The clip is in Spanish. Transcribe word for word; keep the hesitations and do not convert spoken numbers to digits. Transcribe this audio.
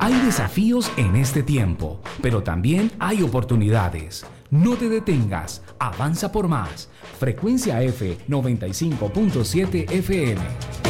Hay desafíos en este tiempo, pero también hay oportunidades. No te detengas, avanza por más. Frecuencia F noventa y cinco punto siete F M.